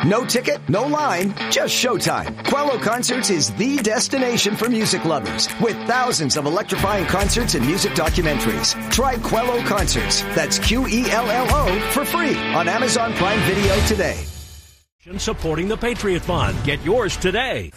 No ticket, no line, just showtime. Quello Concerts is the destination for music lovers with thousands of electrifying concerts and music documentaries. Try Quello Concerts. That's Quello for free on Amazon Prime Video today. Supporting the Patriot Fund. Get yours today.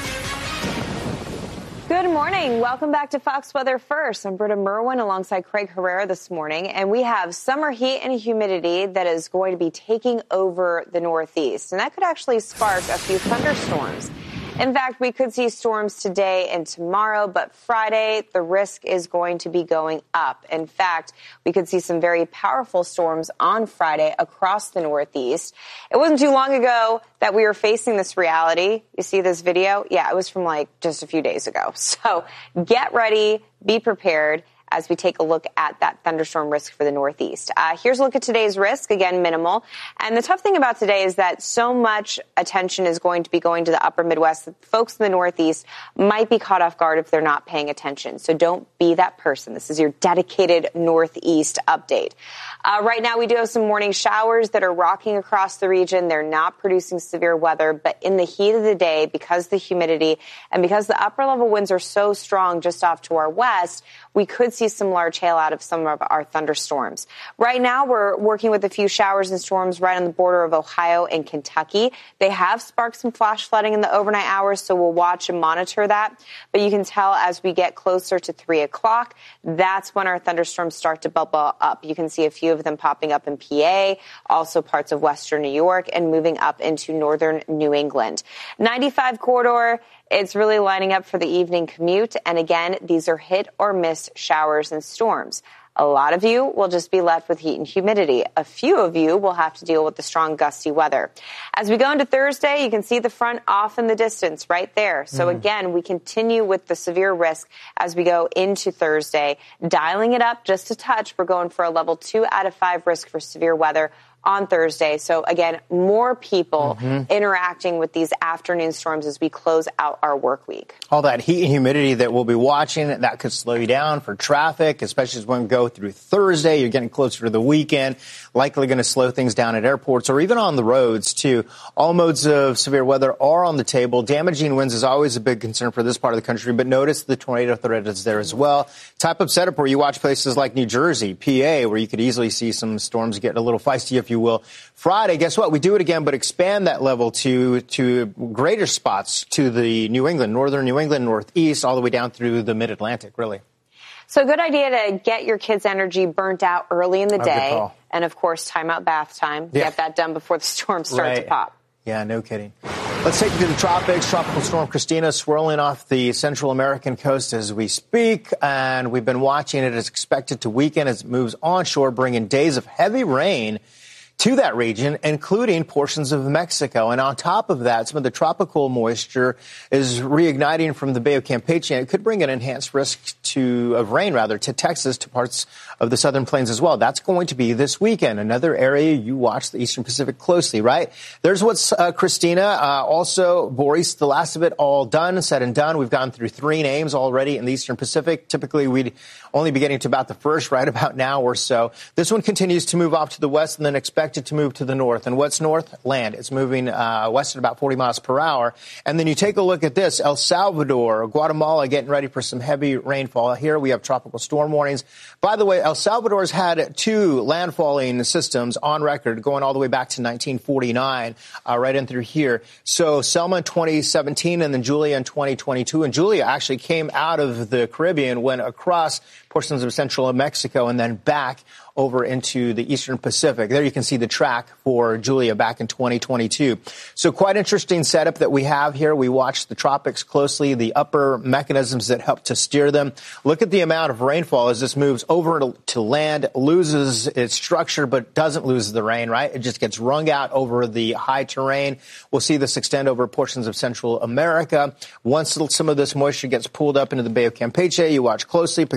Good morning. Welcome back to Fox Weather First. I'm Britta Merwin alongside Craig Herrera this morning, and we have summer heat and humidity that is going to be taking over the Northeast, and that could actually spark a few thunderstorms. In fact, we could see storms today and tomorrow, but Friday, the risk is going to be going up. In fact, we could see some very powerful storms on Friday across the Northeast. It wasn't too long ago that we were facing this reality. You see this video? Yeah, it was from just a few days ago. So get ready, be prepared as we take a look at that thunderstorm risk for the Northeast. Here's a look at today's risk, again, minimal. And the tough thing about today is that so much attention is going to be going to the upper Midwest that folks in the Northeast might be caught off guard if they're not paying attention. So don't be that person. This is your dedicated Northeast update. Right now, we do have some morning showers that are rocking across the region. They're not producing severe weather, but in the heat of the day, because of the humidity and because the upper level winds are so strong just off to our west, we could see some large hail out of some of our thunderstorms. Right now, we're working with a few showers and storms right on the border of Ohio and Kentucky. They have sparked some flash flooding in the overnight hours, so we'll watch and monitor that. But you can tell as we get closer to 3 o'clock, that's when our thunderstorms start to bubble up. You can see a few of them popping up in PA, also parts of western New York, and moving up into northern New England. 95 corridor, it's really lining up for the evening commute. And again, these are hit or miss showers and storms. A lot of you will just be left with heat and humidity. A few of you will have to deal with the strong gusty weather. As we go into Thursday, you can see the front off in the distance right there. So again, we continue with the severe risk as we go into Thursday. Dialing it up just a touch, we're going for a level 2 out of 5 risk for severe weather on Thursday. So again, more people interacting with these afternoon storms as we close out our work week. All that heat and humidity that we'll be watching, that could slow you down for traffic, especially as we go through Thursday. You're getting closer to the weekend, likely going to slow things down at airports or even on the roads too. All modes of severe weather are on the table. Damaging winds is always a big concern for this part of the country, but notice the tornado threat is there as well. Type of setup where you watch places like New Jersey, PA, where you could easily see some storms get a little feisty, if you will. Friday, guess what? We do it again, but expand that level to greater spots to the New England, northern New England, northeast, all the way down through the mid-Atlantic, really. So good idea to get your kids' energy burnt out early in the day. And, of course, time out bath time. Yeah. Get that done before the storms start to pop. Yeah, no kidding. Let's take you to the tropics. Tropical storm Christina swirling off the Central American coast as we speak. And we've been watching it. It's expected to weaken as it moves onshore, bringing days of heavy rain to that region, including portions of Mexico. And on top of that, some of the tropical moisture is reigniting from the Bay of Campeche. It could bring an enhanced risk of rain to Texas, to parts of the southern plains as well. That's going to be this weekend. Another area you watch the Eastern Pacific closely, right? There's what's Christina. Also, Boris, the last of it all done, said and done. We've gone through 3 names already in the Eastern Pacific. Typically, we'd only be getting to about the first right about now or so. This one continues to move off to the west and then expected to move to the north. And what's north? Land. It's moving west at about 40 miles per hour. And then you take a look at this. El Salvador, Guatemala getting ready for some heavy rainfall. Here we have tropical storm warnings. By the way, El Salvador's had 2 landfalling systems on record going all the way back to 1949, right in through here. So Selma in 2017 and then Julia in 2022. And Julia actually came out of the Caribbean, went across portions of central Mexico and then back over into the Eastern Pacific. There you can see the track for Julia back in 2022. So quite interesting setup that we have here. We watch the tropics closely, the upper mechanisms that help to steer them. Look at the amount of rainfall as this moves over to land, loses its structure, but doesn't lose the rain, right? It just gets wrung out over the high terrain. We'll see this extend over portions of Central America. Once some of this moisture gets pulled up into the Bay of Campeche, you watch closely because some of the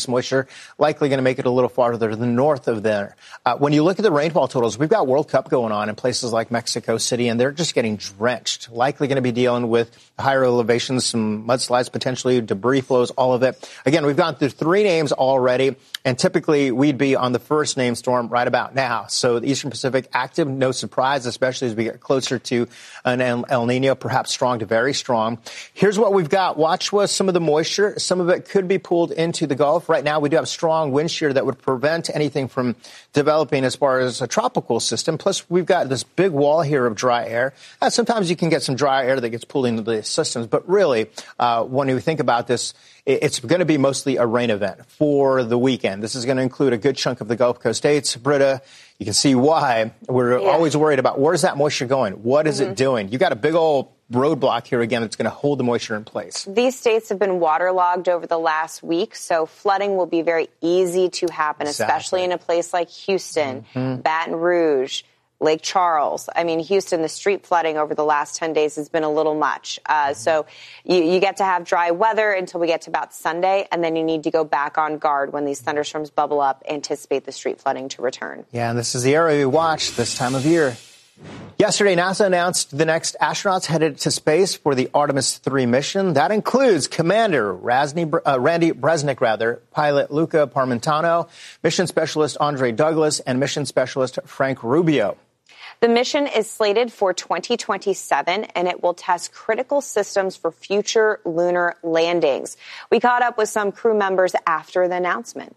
this moisture likely going to make it a little farther to the north of there. When you look at the rainfall totals, we've got World Cup going on in places like Mexico City, and they're just getting drenched. Likely going to be dealing with higher elevations, some mudslides, potentially debris flows, all of it. Again, we've gone through 3 names already, and typically we'd be on the first named storm right about now. So the Eastern Pacific active, no surprise, especially as we get closer to an El Nino, perhaps strong to very strong. Here's what we've got. Watch with some of the moisture. Some of it could be pulled into the Gulf. Right now, we do have strong wind shear that would prevent anything from developing as far as a tropical system. Plus, we've got this big wall here of dry air. Sometimes you can get some dry air that gets pulled into the systems. But really, when you think about this, it's going to be mostly a rain event for the weekend. This is going to include a good chunk of the Gulf Coast states. Britta, you can see why we're always worried about where's that moisture going? What is it doing? You got a big old roadblock here again that's going to hold the moisture in place. These states have been waterlogged over the last week, so flooding will be very easy to happen, especially in a place like Houston, Baton Rouge, Lake Charles. I mean, Houston, the street flooding over the last 10 days has been a little much. So you get to have dry weather until we get to about Sunday, and then you need to go back on guard when these thunderstorms bubble up, anticipate the street flooding to return. Yeah, and this is the area we watch this time of year. Yesterday, NASA announced the next astronauts headed to space for the Artemis 3 mission. That includes Commander Randy Bresnik, pilot Luca Parmentano, mission specialist Andre Douglas, and mission specialist Frank Rubio. The mission is slated for 2027, and it will test critical systems for future lunar landings. We caught up with some crew members after the announcement.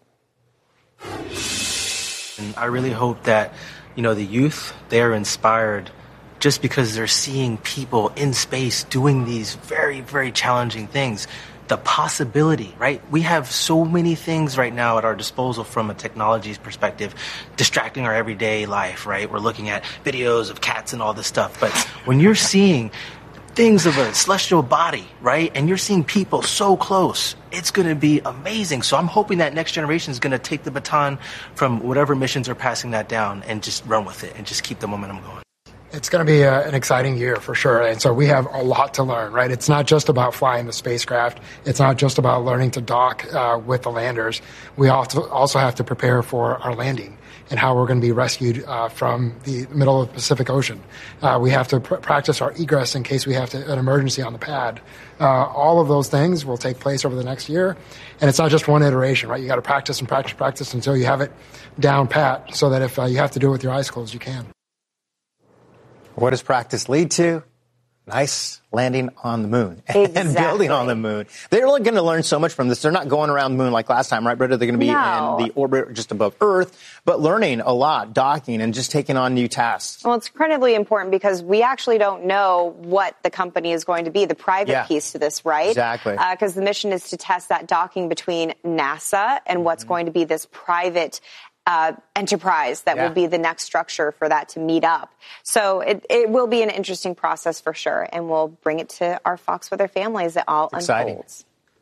And I really hope that, the youth, they're inspired just because they're seeing people in space doing these very, very challenging things. The possibility, right? We have so many things right now at our disposal from a technology's perspective, distracting our everyday life, right? We're looking at videos of cats and all this stuff. But when you're seeing things of a celestial body, right? And you're seeing people so close, it's going to be amazing. So I'm hoping that next generation is going to take the baton from whatever missions are passing that down and just run with it and just keep the momentum going. It's going to be an exciting year for sure. And so we have a lot to learn, right? It's not just about flying the spacecraft. It's not just about learning to dock with the landers. We also have to prepare for our landing and how we're going to be rescued from the middle of the Pacific Ocean. We have to practice our egress in case we have an emergency on the pad. All of those things will take place over the next year. And it's not just one iteration, right? You got to practice and practice until you have it down pat so that if you have to do it with your eyes closed, you can. What does practice lead to? Nice landing on the moon and building on the moon. They're going to learn so much from this. They're not going around the moon like last time, right, Britta? They're going to be in the orbit just above Earth, but learning a lot, docking, and just taking on new tasks. Well, it's incredibly important because we actually don't know what the company is going to be, the private piece to this, right? Exactly. Because the mission is to test that docking between NASA and what's going to be this private enterprise that will be the next structure for that to meet up. So it will be an interesting process for sure, and we'll bring it to our Fox Weather family as it all unfolds.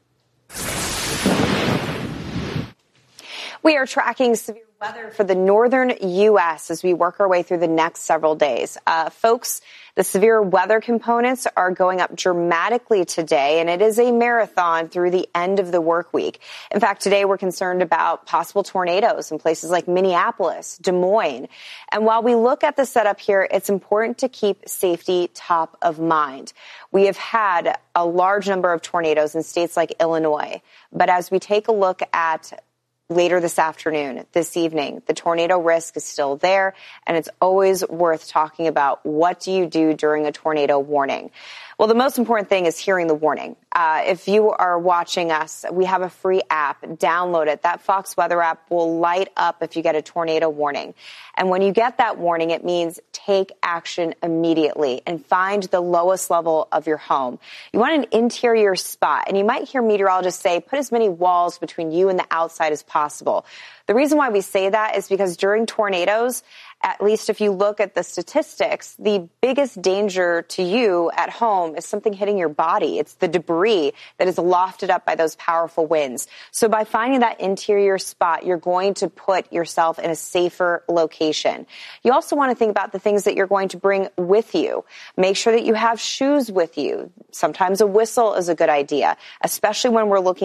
We are tracking severe weather for the northern U.S. as we work our way through the next several days. Folks, the severe weather components are going up dramatically today, and it is a marathon through the end of the work week. In fact, today we're concerned about possible tornadoes in places like Minneapolis, Des Moines. And while we look at the setup here, it's important to keep safety top of mind. We have had a large number of tornadoes in states like Illinois. But as we take a look at later this afternoon, this evening, the tornado risk is still there, and it's always worth talking about what do you do during a tornado warning. Well, the most important thing is hearing the warning. If you are watching us, we have a free app. Download it. That Fox Weather app will light up if you get a tornado warning. And when you get that warning, it means take action immediately and find the lowest level of your home. You want an interior spot, and you might hear meteorologists say, put as many walls between you and the outside as possible. The reason why we say that is because during tornadoes, at least if you look at the statistics, the biggest danger to you at home is something hitting your body. It's the debris that is lofted up by those powerful winds. So by finding that interior spot, you're going to put yourself in a safer location. You also want to think about the things that you're going to bring with you. Make sure that you have shoes with you. Sometimes a whistle is a good idea, especially when we're looking at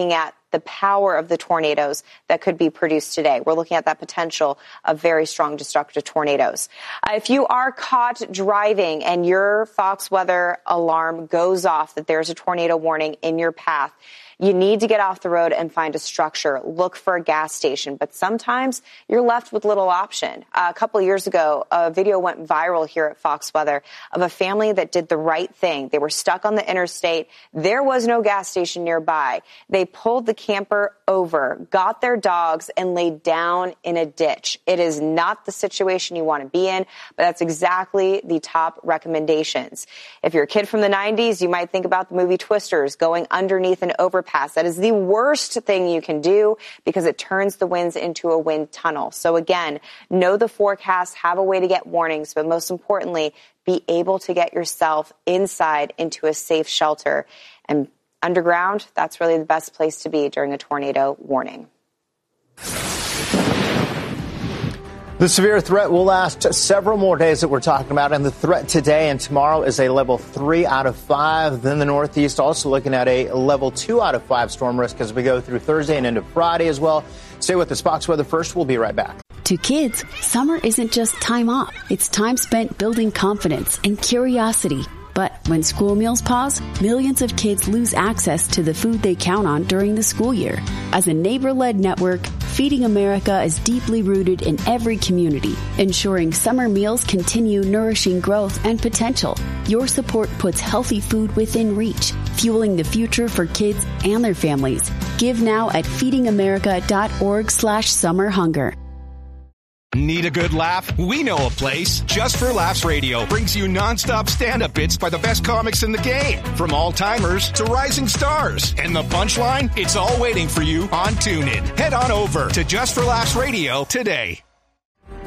the power of the tornadoes that could be produced today. We're looking at that potential of very strong destructive tornadoes. If you are caught driving and your Fox weather alarm goes off that there's a tornado warning in your path, you need to get off the road and find a structure. Look for a gas station. But sometimes you're left with little option. A couple of years ago, a video went viral here at Fox Weather of a family that did the right thing. They were stuck on the interstate. There was no gas station nearby. They pulled the camper over, got their dogs, and laid down in a ditch. It is not the situation you want to be in, but that's exactly the top recommendations. If you're a kid from the 90s, you might think about the movie Twisters, going underneath an overpass. That is the worst thing you can do because it turns the winds into a wind tunnel. So again, know the forecast, have a way to get warnings, but most importantly, be able to get yourself inside into a safe shelter. And underground, that's really the best place to be during a tornado warning. The severe threat will last several more days that we're talking about, and the threat today and tomorrow is a level 3 out of 5. Then the Northeast also looking at a level 2 out of 5 storm risk as we go through Thursday and into Friday as well. Stay with us. Fox Weather First. We'll be right back. To kids, summer isn't just time off. It's time spent building confidence and curiosity. But when school meals pause, millions of kids lose access to the food they count on during the school year. As a neighbor-led network, Feeding America is deeply rooted in every community, ensuring summer meals continue nourishing growth and potential. Your support puts healthy food within reach, fueling the future for kids and their families. Give now at feedingamerica.org/summerhunger. Need a good laugh? We know a place. Just for Laughs Radio brings you nonstop stand-up bits by the best comics in the game. From all-timers to rising stars. And the punchline? It's all waiting for you on TuneIn. Head on over to Just for Laughs Radio today.